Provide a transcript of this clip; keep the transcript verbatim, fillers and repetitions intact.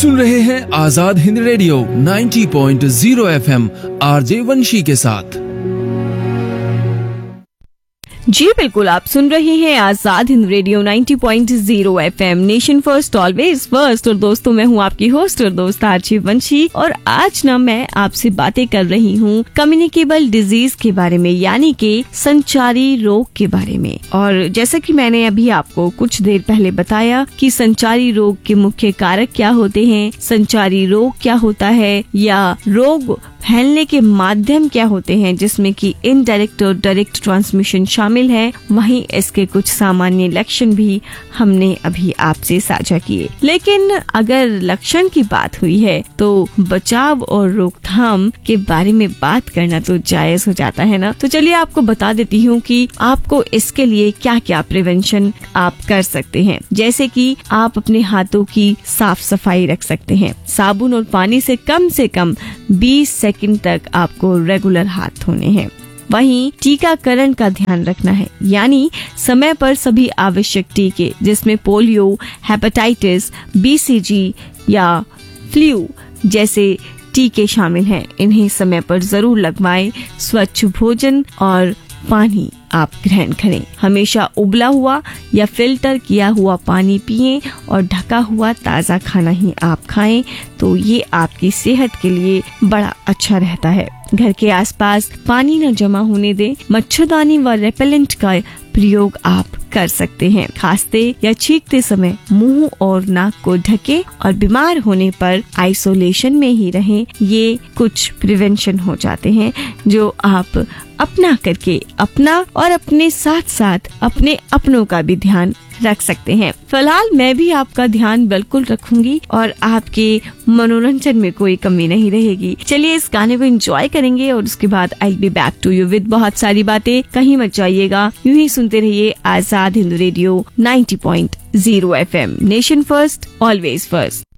सुन रहे हैं आजाद हिंद रेडियो नब्बे पॉइंट शून्य एफएम आरजे वंशी के साथ। जी बिल्कुल, आप सुन रहे हैं आजाद हिंद रेडियो नब्बे पॉइंट शून्य FM, nation first always first. और दोस्तों, मैं हूं आपकी होस्ट और दोस्त आरजे वंशी, और आज ना मैं आपसे बातें कर रही हूं कम्युनिकेबल डिजीज के बारे में, यानी कि संचारी रोग के बारे में। और जैसा कि मैंने अभी आपको कुछ देर पहले बताया कि संचारी रोग के मुख्य कारक क्या होते हैं, संचारी रोग क्या होता है, या रोग फैलने के माध्यम क्या होते हैं, जिसमें कि इनडायरेक्ट और डायरेक्ट ट्रांसमिशन शामिल है। वहीं इसके कुछ सामान्य लक्षण भी हमने अभी आपसे साझा किए। लेकिन अगर लक्षण की बात हुई है तो बचाव और रोकथाम के बारे में बात करना तो जायज हो जाता है ना। तो चलिए आपको बता देती हूँ कि आपको इसके लिए क्या क्या प्रिवेंशन आप कर सकते हैं। जैसे कि आप अपने हाथों की साफ सफाई रख सकते हैं। साबुन और पानी से कम से कम बीस सेकंड तक आपको रेगुलर हाथ धोने हैं। वहीं टीकाकरण का ध्यान रखना है, यानी समय पर सभी आवश्यक टीके जिसमें पोलियो, हेपेटाइटिस, बीसीजी या फ्लू जैसे टीके शामिल हैं, इन्हें समय पर जरूर लगवाएं। स्वच्छ भोजन और पानी आप ग्रहण करें। हमेशा उबला हुआ या फिल्टर किया हुआ पानी पिएं और ढका हुआ ताज़ा खाना ही आप खाएं, तो ये आपकी सेहत के लिए बड़ा अच्छा रहता है। घर के आसपास पानी न जमा होने दें। मच्छरदानी व रेपेलेंट का प्रयोग आप कर सकते हैं। खांसते या छींकते समय मुंह और नाक को ढके और बीमार होने पर आइसोलेशन में ही रहें। ये कुछ प्रिवेंशन हो जाते हैं जो आप अपना करके अपना और अपने साथ साथ अपने अपनों का भी ध्यान रख सकते हैं। फिलहाल मैं भी आपका ध्यान बिल्कुल रखूंगी और आपके मनोरंजन में कोई कमी नहीं रहेगी। चलिए इस गाने को एंजॉय करेंगे और उसके बाद आई be back to you with बहुत सारी बातें। कहीं मत जाइएगा, यूं ही सुनते रहिए आजाद हिंद रेडियो नब्बे पॉइंट शून्य FM, nation first always first.